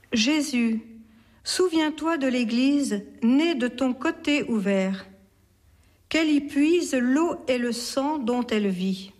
Jésus, souviens-toi de l'Église née de ton côté ouvert, qu'elle y puise l'eau et le sang dont elle vit.